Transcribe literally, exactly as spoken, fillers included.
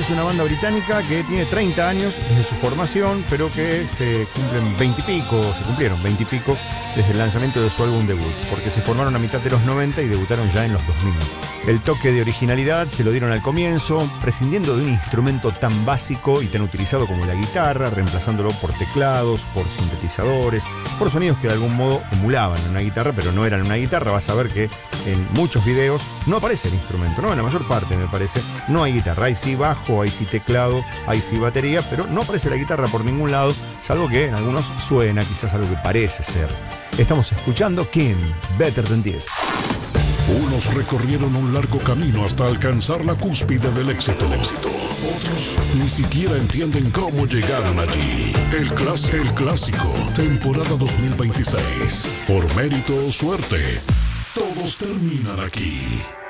es una banda británica que tiene treinta años desde su formación, pero que se cumplen veinte y pico, se cumplieron veinte y pico desde el lanzamiento de su álbum debut, porque se formaron a mitad de los noventa y debutaron ya en los dos mil. El toque de originalidad se lo dieron al comienzo, prescindiendo de un instrumento tan básico y tan utilizado como la guitarra, reemplazándolo por teclados, por sintetizadores, por sonidos que de algún modo emulaban una guitarra, pero no eran una guitarra. Vas a ver que en muchos videos no aparece el instrumento, ¿no? En la mayor parte, me parece, no hay guitarra. Hay sí bajo, hay sí teclado, hay sí batería, pero no aparece la guitarra por ningún lado, salvo que en algunos suena quizás algo que parece ser. Estamos escuchando King, Better Than This. Unos recorrieron un largo camino hasta alcanzar la cúspide del éxito. Otros ni siquiera entienden cómo llegaron allí. El, clas el clásico, temporada dos mil veintiséis. Por mérito o suerte, todos terminan aquí.